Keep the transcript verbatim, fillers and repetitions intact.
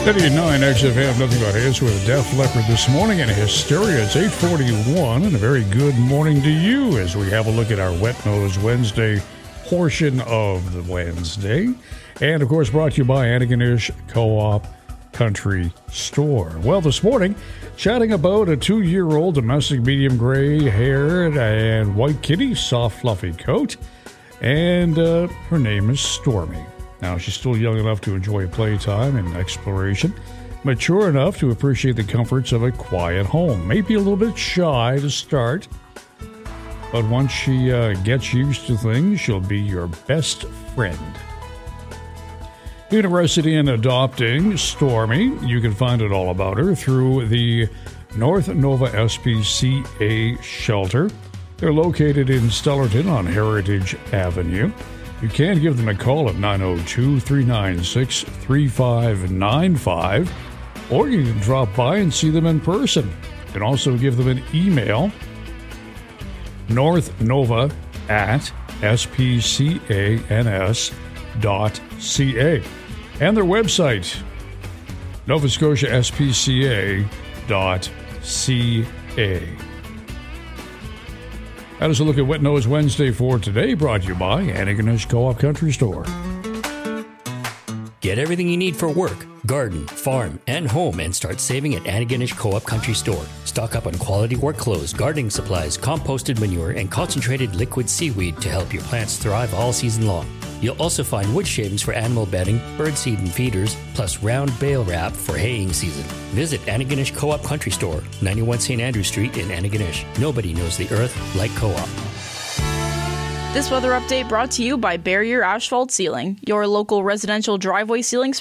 eighty-nine X F M, nothing but hits with Def Leppard this morning and Hysteria. It's eight forty-one, and a very good morning to you as we have a look at our Wet Nose Wednesday portion of the Wednesday. And, of course, brought to you by Antigonish Co-op Country Store. Well, this morning, chatting about a two-year-old domestic medium gray-haired and white kitty, soft, fluffy coat. And uh, her name is Stormy. Now, she's still young enough to enjoy playtime and exploration, mature enough to appreciate the comforts of a quiet home. Maybe a little bit shy to start, but once she uh, gets used to things, she'll be your best friend. Interested in adopting Stormy? You can find out all about her through the North Nova S P C A shelter. They're located in Stellarton on Heritage Avenue. You can give them a call at nine oh two, three nine six, three five nine five, or you can drop by and see them in person. You can also give them an email, northnova at s p c a n s dot c a, and their website, nova scotia s p c a dot c a. That is a look at Wet Nose Wednesday for today, brought to you by Antigonish Co-op Country Store. Get everything you need for work, garden, farm, and home and start saving at Antigonish Co-op Country Store. Stock up on quality work clothes, gardening supplies, composted manure, and concentrated liquid seaweed to help your plants thrive all season long. You'll also find wood shavings for animal bedding, birdseed and feeders, plus round bale wrap for haying season. Visit Antigonish Co-op Country Store, ninety-one Saint Andrew Street in Antigonish. Nobody knows the earth like Co-op. This weather update brought to you by Barrier Asphalt Ceiling, your local residential driveway ceiling